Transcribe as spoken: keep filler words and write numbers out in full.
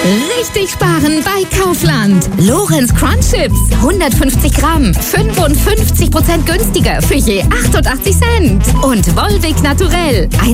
Richtig sparen bei Kaufland. Lorenz Crunch Chips, hundertfünfzig Gramm, fünfundfünfzig Prozent günstiger für je achtundachtzig Cent. Und Volvic Naturell,